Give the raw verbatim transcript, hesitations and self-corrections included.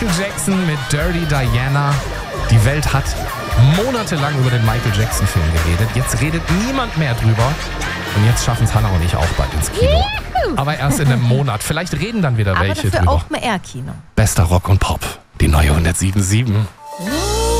Michael Jackson mit Dirty Diana. Die Welt hat monatelang über den Michael Jackson-Film geredet. Jetzt redet niemand mehr drüber. Und jetzt schaffen es Hannah und ich auch bald ins Kino. Juhu. Aber erst in einem Monat. Vielleicht reden dann wieder Aber welche dafür drüber. auch mehr Kino. Bester Rock und Pop. Die neue hundertsieben Komma sieben.